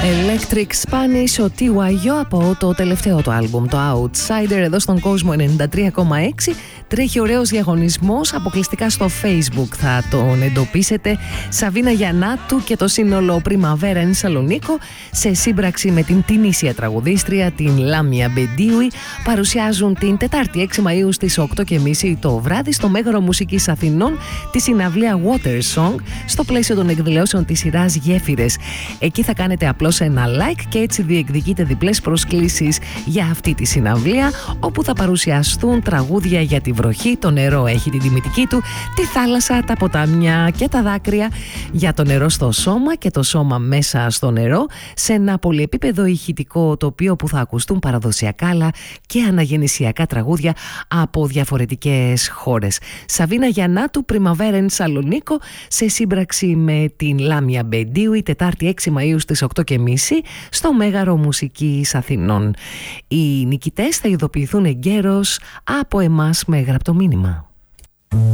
Electric Spanish, ο TYO από το τελευταίο του άλμπουμ, το Outsider, εδώ στον κόσμο 93,6. Τρέχει ωραίος διαγωνισμός, αποκλειστικά στο Facebook θα τον εντοπίσετε. Σαβίνα Γιαννάτου και το σύνολο Primavera in Σαλονίκο, σε σύμπραξη με την τινήσια τραγουδίστρια, την Λάμια Μπεντίουι, παρουσιάζουν την Τετάρτη 6 Μαΐου στις 8:30 το βράδυ στο Μέγαρο Μουσικής Αθηνών τη συναυλία Water Song, στο πλαίσιο των εκδηλώσεων της σειράς Γέφυρες. Εκεί θα κάνετε απλώς ένα like και έτσι διεκδικείτε διπλές προσκλήσεις για αυτή τη συναυλία, όπου θα παρουσιαστούν τραγούδια για τη βροχή, το νερό έχει την τιμητική του, τη θάλασσα, τα ποτάμια και τα δάκρυα, για το νερό στο σώμα και το σώμα μέσα στο νερό, σε ένα πολυεπίπεδο ηχητικό τοπίο που θα ακουστούν παραδοσιακά αλλά και αναγεννησιακά τραγούδια από διαφορετικές χώρες. Σαβίνα Γιαννάτου, Primavera in Σαλονίκο, σε σύμπραξη με την Λάμια Μπεντίουι, Τετάρτη 6 Μαΐου στις 8:30 στο Μέγαρο Μουσικής Αθηνών. Οι νικητές θα ειδοποιηθούν εγκαίρως από εμάς με γραπτό μήνυμα.